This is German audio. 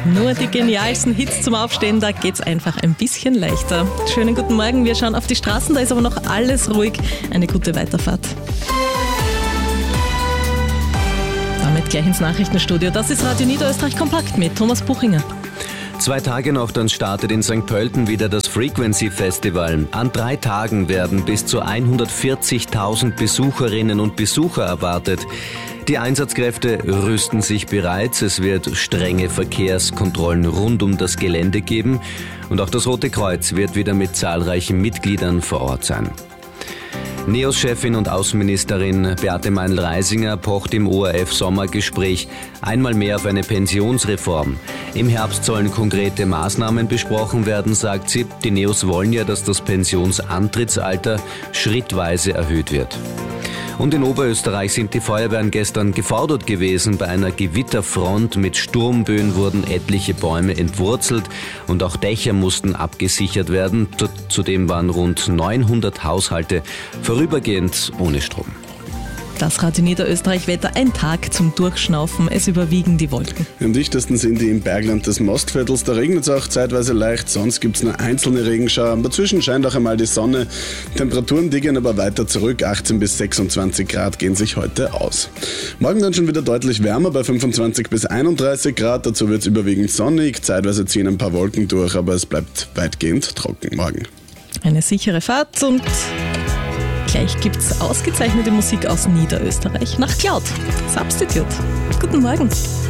Nur die genialsten Hits zum Aufstehen, da geht's einfach ein bisschen leichter. Schönen guten Morgen, wir schauen auf die Straßen, da ist aber noch alles ruhig. Eine gute Weiterfahrt. Damit gleich ins Nachrichtenstudio. Das ist Radio Niederösterreich Kompakt mit Thomas Buchinger. 2 Tage noch, dann startet in St. Pölten wieder das Frequency Festival. An 3 Tagen werden bis zu 140.000 Besucherinnen und Besucher erwartet. Die Einsatzkräfte rüsten sich bereits. Es wird strenge Verkehrskontrollen rund um das Gelände geben. Und auch das Rote Kreuz wird wieder mit zahlreichen Mitgliedern vor Ort sein. NEOS-Chefin und Außenministerin Beate Meinl-Reisinger pocht im ORF-Sommergespräch einmal mehr auf eine Pensionsreform. Im Herbst sollen konkrete Maßnahmen besprochen werden, sagt sie. Die NEOS wollen ja, dass das Pensionsantrittsalter schrittweise erhöht wird. Und in Oberösterreich sind die Feuerwehren gestern gefordert gewesen. Bei einer Gewitterfront mit Sturmböen wurden etliche Bäume entwurzelt und auch Dächer mussten abgesichert werden. Zudem waren rund 900 Haushalte vorübergehend ohne Strom. Das Radio Niederösterreich-Wetter, ein Tag zum Durchschnaufen, es überwiegen die Wolken. Am dichtesten sind die im Bergland des Mostviertels, da regnet es auch zeitweise leicht, sonst gibt es nur einzelne Regenschauer. Dazwischen scheint auch einmal die Sonne. Temperaturen, die gehen aber weiter zurück, 18 bis 26 Grad gehen sich heute aus. Morgen dann schon wieder deutlich wärmer, bei 25 bis 31 Grad, dazu wird es überwiegend sonnig, zeitweise ziehen ein paar Wolken durch, aber es bleibt weitgehend trocken morgen. Eine sichere Fahrt und gleich gibt's ausgezeichnete Musik aus Niederösterreich nach Cloud. Substitute. Guten Morgen.